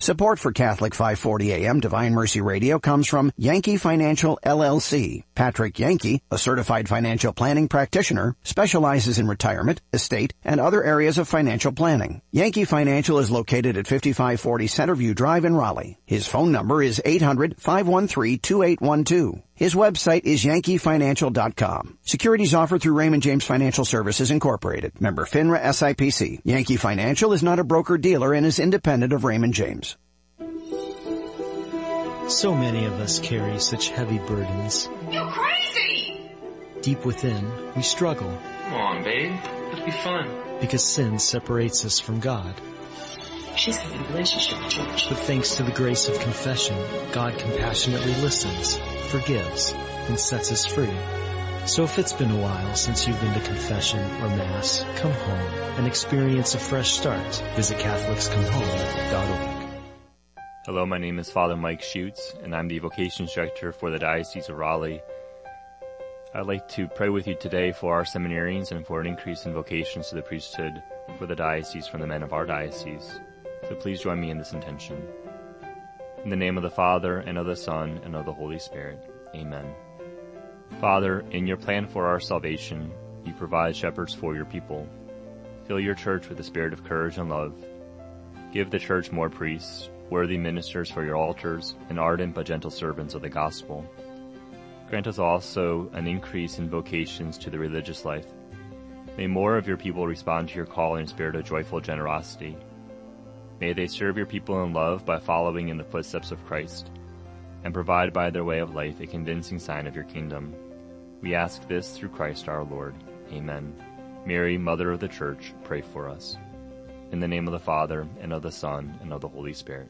Support for Catholic 540 AM Divine Mercy Radio comes from Yankee Financial LLC. Patrick Yankee, a certified financial planning practitioner, specializes in retirement, estate, and other areas of financial planning. Yankee Financial is located at 5540 Centerview Drive in Raleigh. His phone number is 800-513-2812. His website is yankeefinancial.com. Securities offered through Raymond James Financial Services Incorporated. Member FINRA SIPC. Yankee Financial is not a broker-dealer and is independent of Raymond James. So many of us carry such heavy burdens. You're crazy! Deep within, we struggle. Come on, babe. It'll be fun. Because sin separates us from God. She's having a relationship with George. But thanks to the grace of confession, God compassionately listens, forgives, and sets us free. So if it's been a while since you've been to confession or Mass, come home and experience a fresh start. Visit CatholicsComeHome.org. Hello, my name is Father Mike Schutz, and I'm the Vocation Instructor for the Diocese of Raleigh. I'd like to pray with you today for our seminarians and for an increase in vocations to the priesthood for the diocese from the men of our diocese. So please join me in this intention. In the name of the Father, and of the Son, and of the Holy Spirit. Amen. Father, in your plan for our salvation, you provide shepherds for your people. Fill your church with the spirit of courage and love. Give the church more priests, worthy ministers for your altars, and ardent but gentle servants of the gospel. Grant us also an increase in vocations to the religious life. May more of your people respond to your call in a spirit of joyful generosity. May they serve your people in love by following in the footsteps of Christ, and provide by their way of life a convincing sign of your kingdom. We ask this through Christ our Lord. Amen. Mary, Mother of the Church, pray for us. In the name of the Father, and of the Son, and of the Holy Spirit.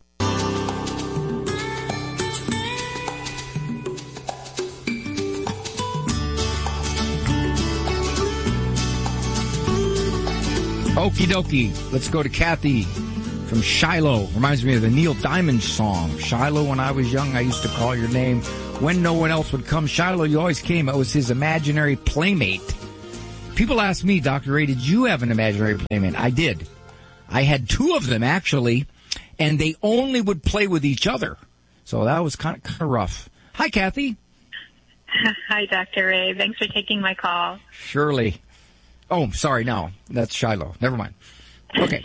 Okie dokie. Let's go to Kathy from Shiloh. Reminds me of the Neil Diamond song. Shiloh, when I was young, I used to call your name. When no one else would come, Shiloh, you always came. It was his imaginary playmate. People ask me, Dr. Ray, did you have an imaginary playmate? I did. I had two of them, actually, and they only would play with each other. So that was kind of rough. Hi, Kathy. Hi, Dr. Ray. Thanks for taking my call. Surely. Oh, sorry, no. That's Shiloh. Never mind. Okay.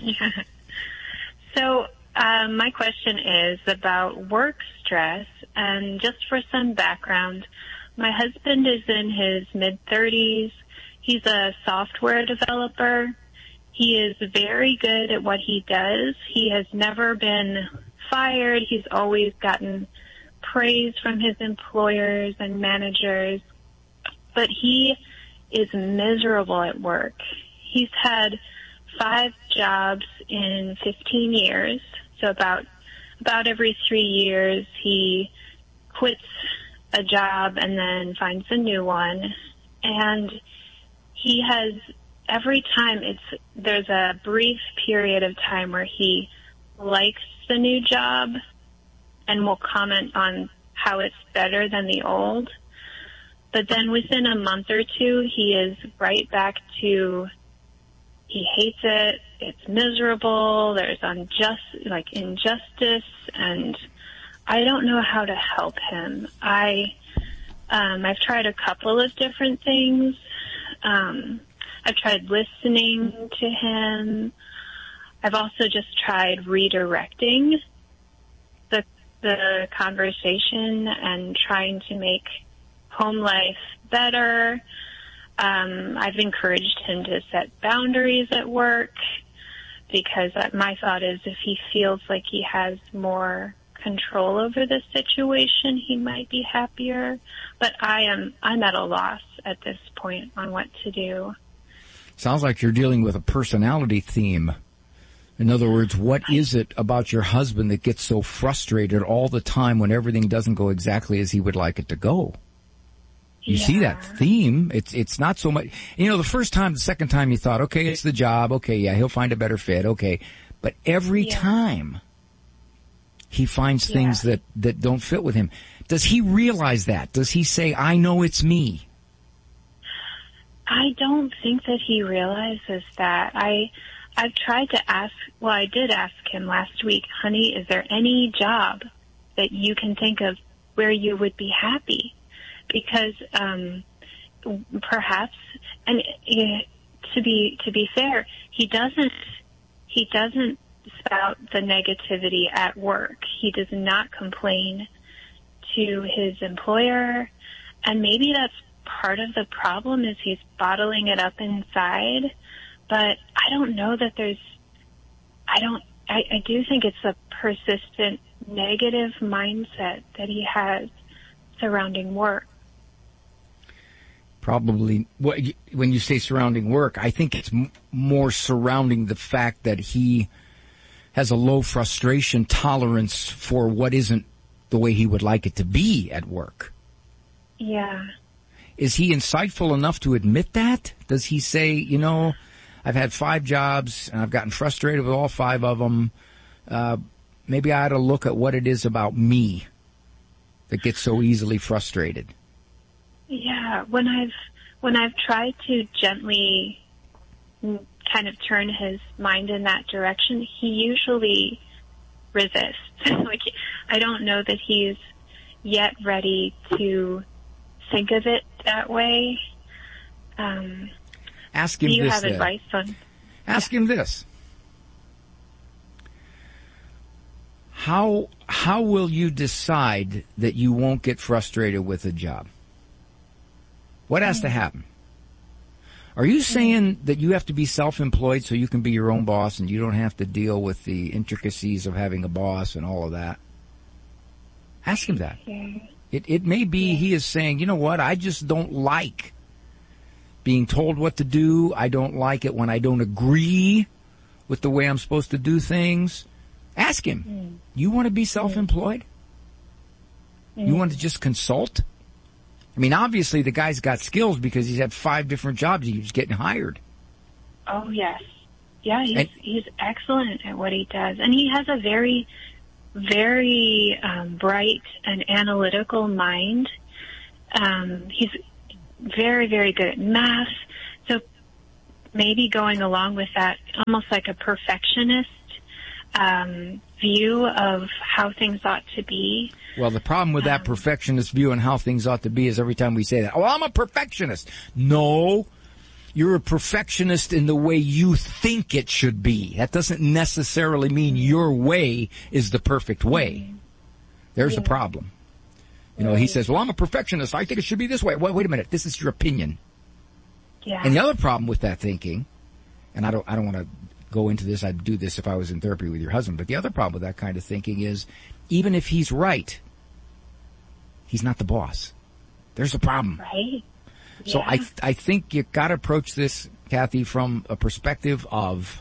So, my question is about work stress, and just for some background, my husband is in his mid-30s. He's a software developer. He is very good at what he does. He has never been fired. He's always gotten praise from his employers and managers, but he is miserable at work. He's had 5 jobs in 15 years, so about every 3 years he quits a job and then finds a new one, and he has every time there's a brief period of time where he likes the new job and will comment on how it's better than the old. But then within a month or two, he is right back to, he hates it, it's miserable, there's injustice, and I don't know how to help him. I've tried a couple of different things. I've tried listening to him. I've also just tried redirecting the conversation and trying to make home life better. I've encouraged him to set boundaries at work because my thought is if he feels like he has more control over the situation, he might be happier. But I'm at a loss at this point on what to do. Sounds like you're dealing with a personality theme. In other words, what is it about your husband that gets so frustrated all the time when everything doesn't go exactly as he would like it to go? You see that theme. It's not so much, the first time, the second time you thought, okay, it's the job. Okay, yeah, he'll find a better fit. Okay. But every time he finds things that don't fit with him. Does he realize that? Does he say, I know it's me? I don't think that he realizes that. I I've tried to I did ask him last week, honey, is there any job that you can think of where you would be happy? Because, perhaps, and to be fair, he doesn't spout the negativity at work. He does not complain to his employer, and maybe that's part of the problem is bottling it up inside. But I don't know that I do think it's a persistent negative mindset that he has surrounding work. Probably, when you say surrounding work, I think it's more surrounding the fact that he has a low frustration tolerance for what isn't the way he would like it to be at work. Yeah. Is he insightful enough to admit that? Does he say, I've had 5 jobs and I've gotten frustrated with all 5 of them. Maybe I ought to look at what it is about me that gets so easily frustrated. Yeah, when I've tried to gently kind of turn his mind in that direction, he usually resists. Like, I don't know that he's yet ready to think of it that way. Ask him do you this. have advice on? Ask him this. How will you decide that you won't get frustrated with a job? What has to happen? Are you saying that you have to be self-employed so you can be your own boss and you don't have to deal with the intricacies of having a boss and all of that? Ask him that. It may be he is saying, you know what, I just don't like being told what to do. I don't like it when I don't agree with the way I'm supposed to do things. Ask him, you want to be self-employed? You want to just consult? I mean, obviously the guy's got skills because he's had 5 different jobs. He's getting hired. Oh, yes. Yeah, he's excellent at what he does. And he has a very, very bright and analytical mind. He's very, very good at math. So maybe going along with that, almost like a perfectionist view of how things ought to be. Well, the problem with that perfectionist view and how things ought to be is every time we say that, oh, I'm a perfectionist. No, you're a perfectionist in the way you think it should be. That doesn't necessarily mean your way is the perfect way. There's the problem. He says, well, I'm a perfectionist. I think it should be this way. Wait a minute. This is your opinion. Yeah. And the other problem with that thinking, and I don't want to go into this. I'd do this if I was in therapy with your husband. But the other problem with that kind of thinking is, even if he's right, he's not the boss. There's a problem. Right. So Yeah. I think you've got to approach this, Kathy, from a perspective of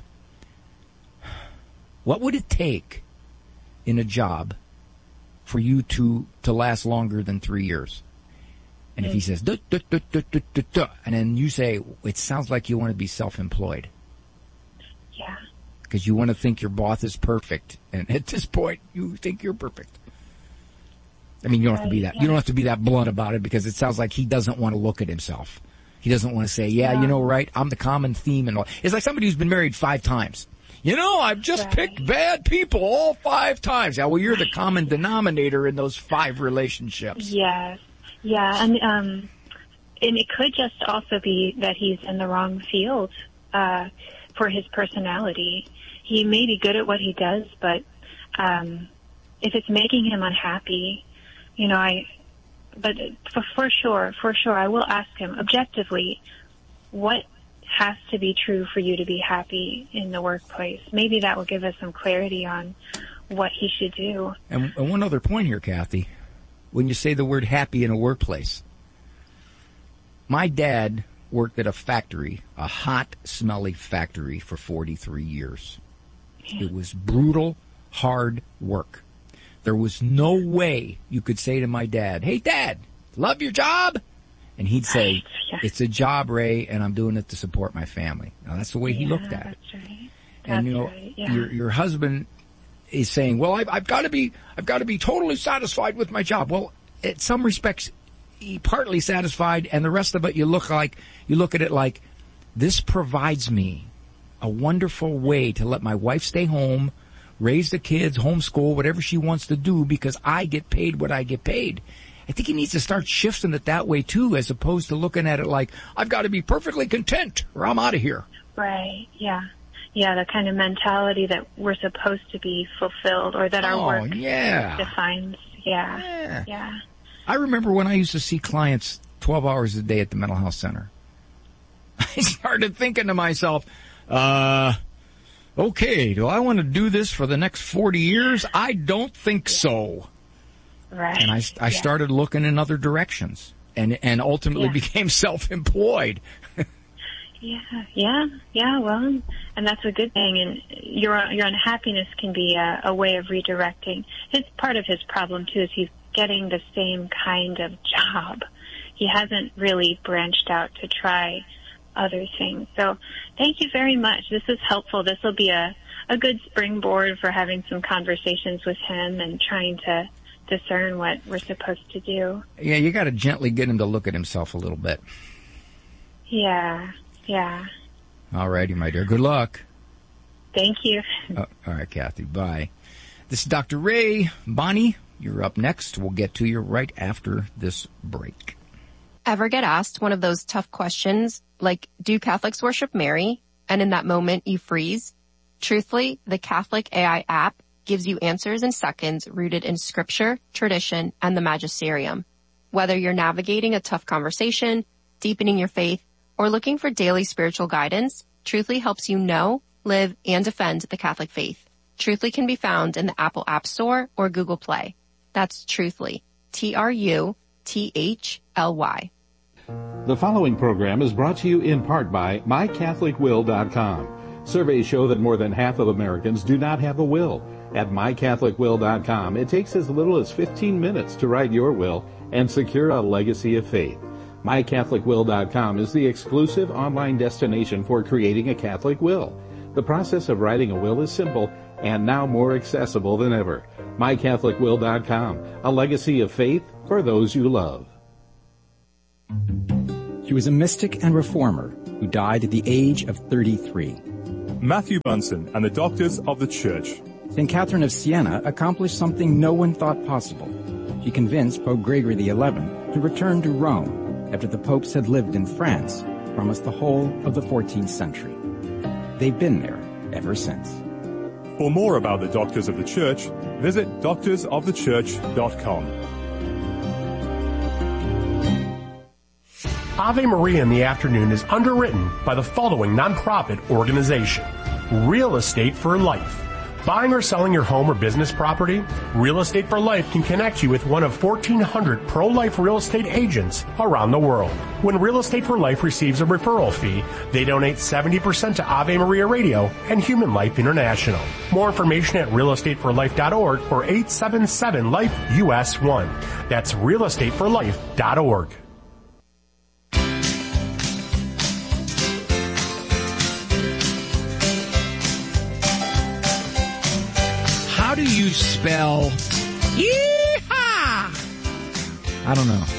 what would it take in a job for you to last longer than 3 years? And if he says, duh, duh, duh, duh, duh, duh, duh, and then you say, it sounds like you want to be self-employed. Yeah. Because you want to think your boss is perfect. And at this point, you think you're perfect. I mean, you don't have to be that, you don't have to be that blunt about it because it sounds like he doesn't want to look at himself. He doesn't want to say, right, I'm the common theme and all. It's like somebody who's been married 5 times. I've just picked bad people all 5 times. Yeah, well, you're the common denominator in those 5 relationships. Yes. Yeah. And it could just also be that he's in the wrong field, for his personality. He may be good at what he does, but, if it's making him unhappy, but for sure, I will ask him objectively, what has to be true for you to be happy in the workplace? Maybe that will give us some clarity on what he should do. And one other point here, Kathy, when you say the word happy in a workplace, my dad worked at a factory, a hot, smelly factory for 43 years. It was brutal, hard work. There was no way you could say to my dad, hey, Dad, love your job? And he'd say, it's a job, Ray, and I'm doing it to support my family. Now, that's the way he looked at it. That's right. And, your husband is saying, well, I've got to be totally satisfied with my job. Well, in some respects, he partly satisfied, and the rest of it, you look at it like, this provides me a wonderful way to let my wife stay home, raise the kids, homeschool, whatever she wants to do, because I get paid what I get paid. I think he needs to start shifting it that way too, as opposed to looking at it like, I've got to be perfectly content or I'm out of here. Right, yeah. Yeah, the kind of mentality that we're supposed to be fulfilled, or that our work defines. Yeah. I remember when I used to see clients 12 hours a day at the mental health center. I started thinking to myself, okay, do I want to do this for the next 40 years? I don't think so. Right. And I started looking in other directions and ultimately became self-employed. Yeah, well, and that's a good thing, and your unhappiness can be a way of redirecting. It's part of his problem, too, is he's getting the same kind of job. He hasn't really branched out to try other things. So thank you very much. This is helpful. This will be a good springboard for having some conversations with him and trying to discern what we're supposed to do. Yeah, you got to gently get him to look at himself a little bit. Yeah. All righty, my dear. Good luck. Thank you. All right, Kathy. Bye. This is Dr. Ray. Bonnie, you're up next. We'll get to you right after this break. Ever get asked one of those tough questions, like, do Catholics worship Mary? And in that moment, you freeze? Truthfully, the Catholic AI app gives you answers in seconds rooted in scripture, tradition, and the magisterium. Whether you're navigating a tough conversation, deepening your faith, or looking for daily spiritual guidance, Truthfully helps you know, live, and defend the Catholic faith. Truthfully can be found in the Apple App Store or Google Play. That's Truthfully. Truthly. The following program is brought to you in part by MyCatholicWill.com. Surveys show that more than half of Americans do not have a will. At MyCatholicWill.com, it takes as little as 15 minutes to write your will and secure a legacy of faith. MyCatholicWill.com is the exclusive online destination for creating a Catholic will. The process of writing a will is simple and now more accessible than ever. MyCatholicWill.com, a legacy of faith for those you love. He was a mystic and reformer who died at the age of 33. Matthew Bunson and the Doctors of the Church. St. Catherine of Siena accomplished something no one thought possible. She convinced Pope Gregory XI to return to Rome after the popes had lived in France for almost the whole of the 14th century. They've been there ever since. For more about the Doctors of the Church, visit doctorsofthechurch.com. Ave Maria in the Afternoon is underwritten by the following nonprofit organization: Real Estate for Life. Buying or selling your home or business property? Real Estate for Life can connect you with one of 1,400 pro-life real estate agents around the world. When Real Estate for Life receives a referral fee, they donate 70% to Ave Maria Radio and Human Life International. More information at realestateforlife.org or 877-LIFE-US1. That's realestateforlife.org. How do you spell yeehaw? I don't know.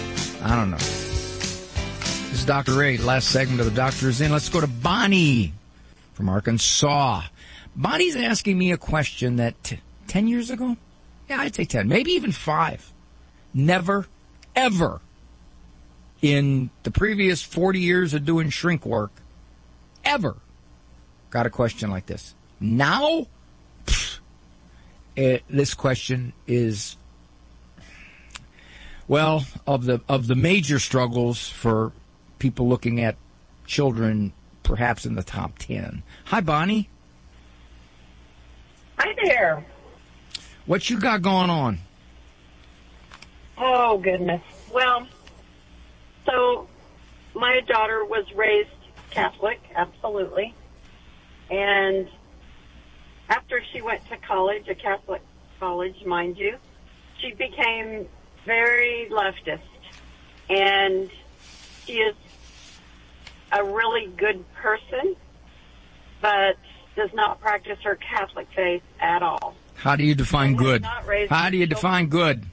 This is Dr. Ray. Last segment of the Doctor is in. Let's go to Bonnie from Arkansas. Bonnie's asking me a question that 10 years ago? Yeah, I'd say 10, maybe even 5. Never, ever in the previous 40 years of doing shrink work, ever got a question like this. Now, this question is, well, of the major struggles for people looking at children, perhaps in the top 10. Hi, Bonnie. Hi there. What you got going on? Oh, goodness. Well, so my daughter was raised Catholic, absolutely. And after she went to college, a Catholic college, mind you, she became very leftist. And she is a really good person, but does not practice her Catholic faith at all. How do you define good? How do you define good?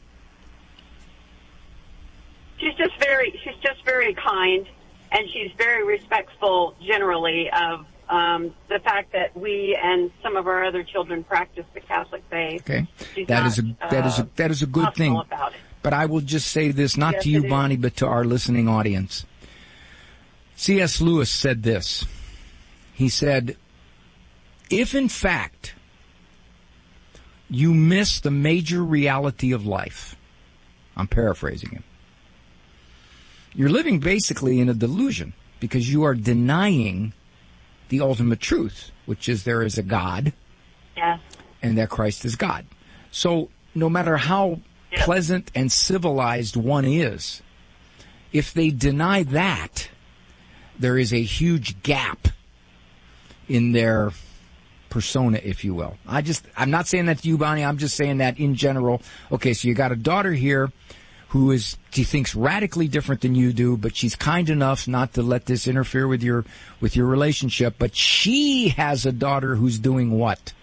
She's just very kind, and she's very respectful generally of the fact that we and some of our other children practice the Catholic faith. Okay. That is a good thing. About it. But I will just say this, not Yes, to you, it is. Bonnie, but to our listening audience. C.S. Lewis said this. He said, if in fact you miss the major reality of life, I'm paraphrasing him, you're living basically in a delusion because you are denying the ultimate truth, which is there is a God and that Christ is God. So no matter how pleasant and civilized one is, if they deny that, there is a huge gap in their persona, if you will. I'm not saying that to you, Bonnie. I'm just saying that in general. Okay, so you got a daughter here she thinks radically different than you do, but she's kind enough not to let this interfere with your relationship. But she has a daughter who's doing what?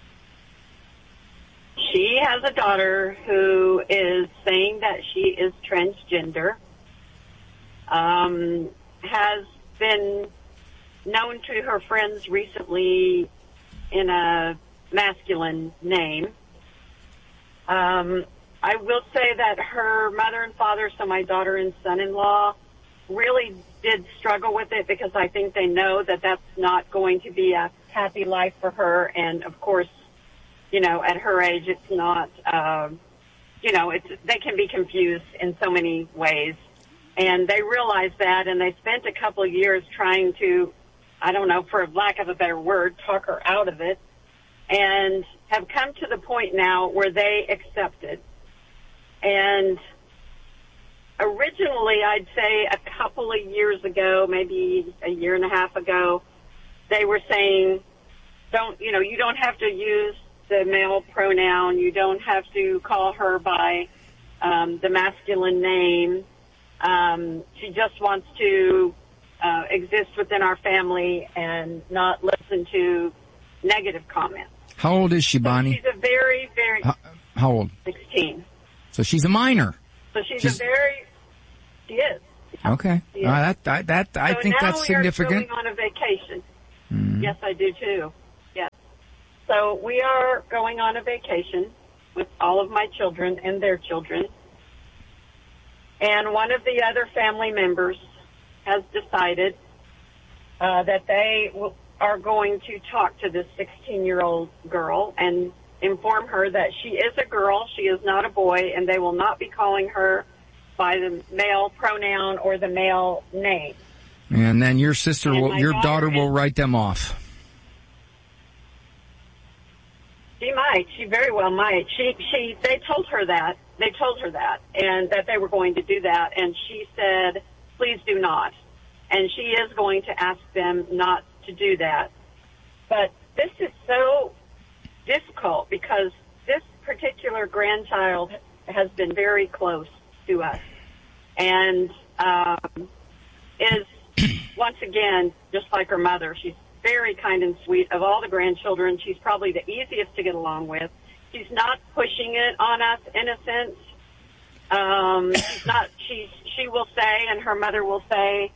She has a daughter who is saying that she is transgender, has been known to her friends recently in a masculine name. I will say that her mother and father, so my daughter and son-in-law, really did struggle with it because I think they know that that's not going to be a happy life for her. And, of course, at her age, it's not, they can be confused in so many ways. And they realized that, and they spent a couple of years trying to, I don't know, for lack of a better word, talk her out of it, and have come to the point now where they accept it. And originally, I'd say a couple of years ago, maybe a year and a half ago, they were saying, you don't have to use the male pronoun. You don't have to call her by the masculine name. She just wants to exist within our family and not listen to negative comments. How old is she, Bonnie? She's a very, very... How old? 16. So she's a minor. So she is. Okay. She is. I think that's significant. So now we are going on a vacation. Yes, I do too. Yes. So we are going on a vacation with all of my children and their children. And one of the other family members has decided that they are going to talk to this 16-year-old girl and inform her that she is a girl, she is not a boy, and they will not be calling her by the male pronoun or the male name. And then your daughter will write them off. She might. She very well might. They told her that, and that they were going to do that, and she said, please do not. And she is going to ask them not to do that. But this is so difficult because this particular grandchild has been very close to us and is, once again, just like her mother. She's very kind and sweet. Of all the grandchildren, she's probably the easiest to get along with. She's not pushing it on us in a sense. She will say, and her mother will say,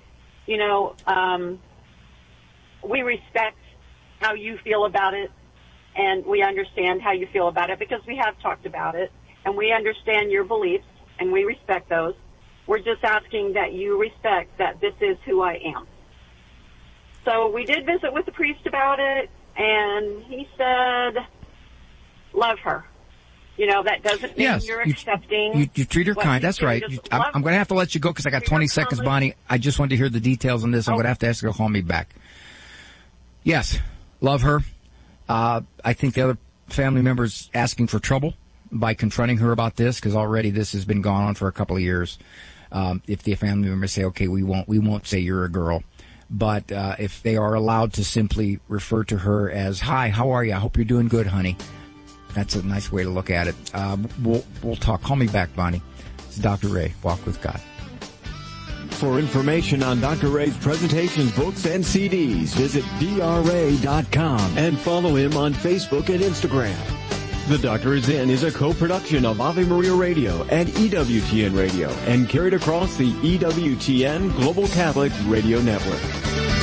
we respect how you feel about it, and we understand how you feel about it because we have talked about it, and we understand your beliefs, and we respect those. We're just asking that you respect that this is who I am. So we did visit with the priest about it, and he said, love her. That doesn't mean you're accepting. You treat her kind. That's right. I'm going to have to let you go because I got 20 seconds, Bonnie. I just wanted to hear the details on this. I'm going to have to ask her to call me back. Yes, love her. I think the other family member's asking for trouble by confronting her about this because already this has been going on for a couple of years. If the family members say, okay, we won't say you're a girl. But if they are allowed to simply refer to her as, hi, how are you? I hope you're doing good, honey. That's a nice way to look at it. We'll talk. Call me back, Bonnie. It's Dr. Ray, Walk with God. For information on Dr. Ray's presentations, books, and CDs, visit drray.com and follow him on Facebook and Instagram. The Doctor Is In is a co-production of Ave Maria Radio and EWTN Radio and carried across the EWTN Global Catholic Radio Network.